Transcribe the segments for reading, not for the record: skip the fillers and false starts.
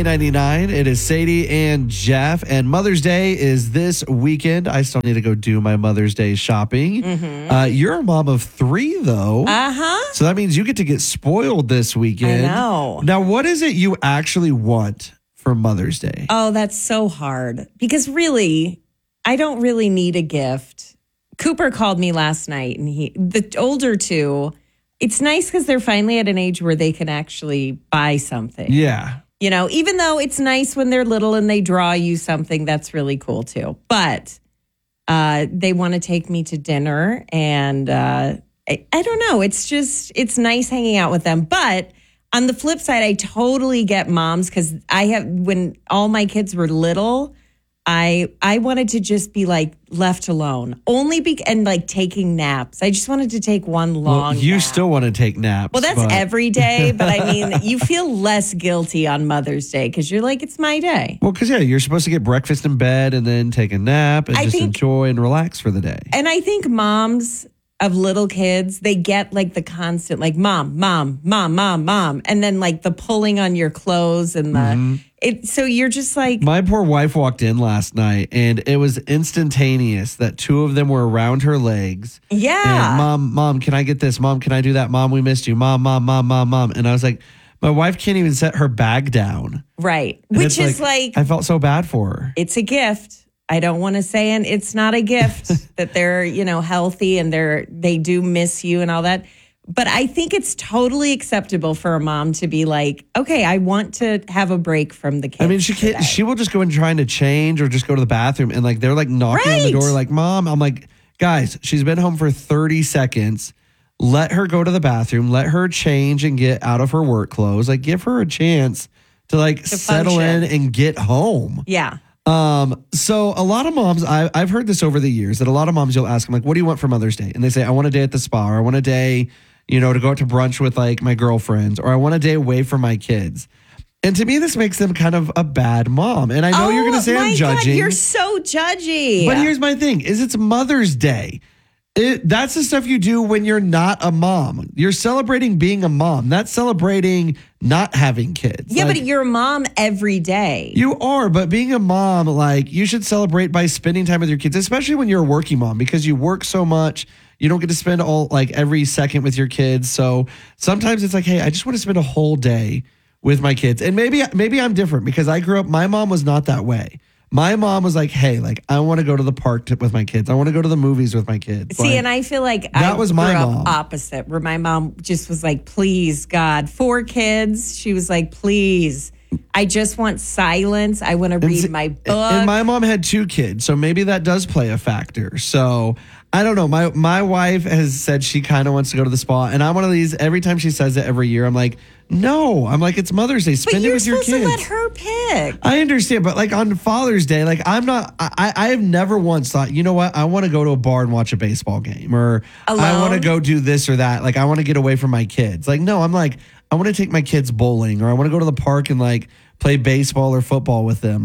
99. It is Sadie and Jeff, and Mother's Day is this weekend. I still need to go do my Mother's Day shopping. You're a mom of 3, though. So that means you get to get spoiled this weekend. I know. Now, what is it you actually want for Mother's Day? Oh, that's so hard. Because really, I don't really need a gift. Cooper called me last night, and the older 2, it's nice because they're finally at an age where they can actually buy something. Yeah. You know, even though it's nice when they're little and they draw you something, that's really cool too. But they want to take me to dinner, and I don't know. It's nice hanging out with them. But on the flip side, I totally get moms because when all my kids were little, I wanted to just be like left alone, and like taking naps. I just wanted to take one long You nap. still want to take naps. Well, that's every day, but I mean, you feel less guilty on Mother's Day because you're like, it's my day. Well, because, you're supposed to get breakfast in bed and then take a nap and enjoy and relax for the day. And I think moms of little kids, they get like the constant, like, mom, mom, mom, mom, mom. And then like the pulling on your clothes and so you're just like. My poor wife walked in last night and it was instantaneous that 2 of them were around her legs. Yeah. And mom, can I get this? Mom, can I do that? Mom, we missed you. Mom. And I was like, my wife can't even set her bag down. Right. And which is like. I felt so bad for her. It's a gift. I don't want to say it's not a gift that they're, healthy and they do miss you and all that. But I think it's totally acceptable for a mom to be like, okay, I want to have a break from the kids. I mean, she will just go in trying to change or just go to the bathroom and like they're like knocking on the door like, Mom. I'm like, guys, she's been home for 30 seconds. Let her go to the bathroom. Let her change and get out of her work clothes. Like, give her a chance to settle in and get home. Yeah. So a lot of moms, I've heard this over the years that a lot of moms, you'll ask them like, what do you want for Mother's Day? And they say, I want a day at the spa, or I want a day, to go out to brunch with like my girlfriends, or I want a day away from my kids. And to me, this makes them kind of a bad mom. And I know you're going to say I'm judging. God, you're so judgy. But here's my thing is it's Mother's Day. That's the stuff you do when you're not a mom. You're celebrating being a mom, not celebrating not having kids. Yeah, but you're a mom every day. You are, but being a mom, you should celebrate by spending time with your kids, especially when you're a working mom, because you work so much. You don't get to spend every second with your kids. So sometimes it's like, hey, I just want to spend a whole day with my kids. And maybe I'm different because I grew up, my mom was not that way. My mom was like, hey, I want to go to the park with my kids. I want to go to the movies with my kids. See, and I feel like that was my mom. Opposite, where my mom just was like, please, God, 4 kids. She was like, please, I just want silence. I want to read my book. And my mom had 2 kids, so maybe that does play a factor. So I don't know. My wife has said she kind of wants to go to the spa, and I'm one of these. Every time she says it every year, I'm like, no. I'm like, it's Mother's Day. Spend it with your kids. But you're supposed to let her pick. I understand, but on Father's Day, I'm not. I have never once thought, you know what? I want to go to a bar and watch a baseball game, or alone? I want to go do this or that. I want to get away from my kids. No, I'm like, I want to take my kids bowling, or I want to go to the park and play baseball or football with them,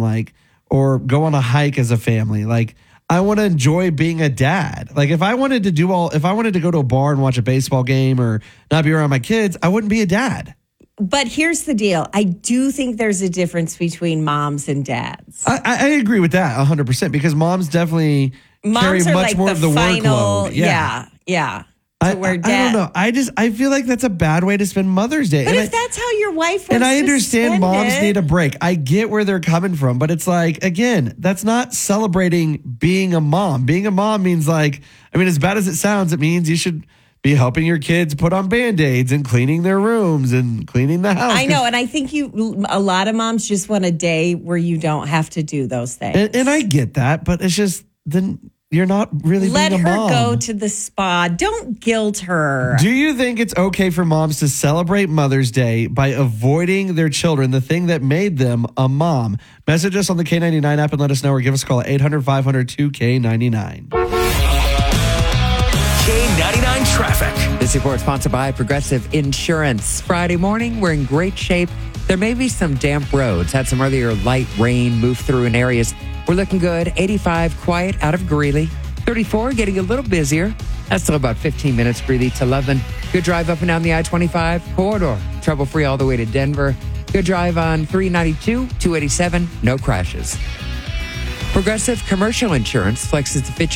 or go on a hike as a family. I want to enjoy being a dad. If I wanted to go to a bar and watch a baseball game or not be around my kids, I wouldn't be a dad. But here's the deal. I do think there's a difference between moms and dads. I agree with that 100% because moms definitely carry much more of the workload. Yeah. I don't know. I feel like that's a bad way to spend Mother's Day. But if that's how your wife wants and I understand to spend moms need a break. I get where they're coming from, but it's again, that's not celebrating being a mom. Being a mom means as bad as it sounds, it means you should be helping your kids put on Band-Aids and cleaning their rooms and cleaning the house. I know. And I think a lot of moms just want a day where you don't have to do those things. And I get that, but it's just then you're not really Let being a mom. her go to the spa. Don't guilt her. Do you think it's okay for moms to celebrate Mother's Day by avoiding their children, the thing that made them a mom? Message us on the K99 app and let us know, or give us a call at 800-500-2K99. K99 Traffic. This report sponsored by Progressive Insurance. Friday morning, we're in great shape. There may be some damp roads. Had some earlier light rain move through in areas. We're looking good. 85 quiet out of Greeley. 34 getting a little busier. That's still about 15 minutes, Greeley to Loveland. Good drive up and down the I-25 corridor. Trouble-free all the way to Denver. Good drive on 392, 287, no crashes. Progressive Commercial Insurance flexes to fit